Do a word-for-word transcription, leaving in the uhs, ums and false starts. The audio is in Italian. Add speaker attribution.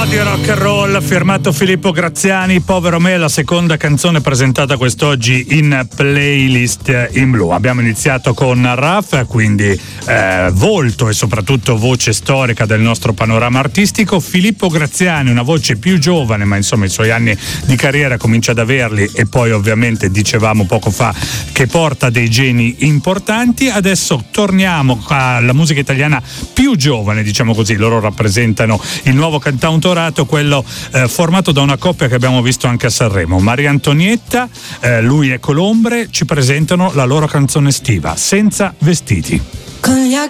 Speaker 1: di rock and roll firmato Filippo Graziani, Povero me, la seconda canzone presentata quest'oggi in playlist in blu. Abbiamo iniziato con Raf, quindi eh, volto e soprattutto voce storica del nostro panorama artistico. Filippo Graziani, una voce più giovane, ma insomma i suoi anni di carriera comincia ad averli, e poi ovviamente dicevamo poco fa che porta dei geni importanti. Adesso torniamo alla musica italiana più giovane, diciamo così. Loro rappresentano il nuovo cantautorato, quello eh, formato da una coppia che abbiamo visto anche a Sanremo. Maria Antonietta, eh, lui e Colombre, ci presentano la loro canzone estiva, Senza vestiti.
Speaker 2: Con gli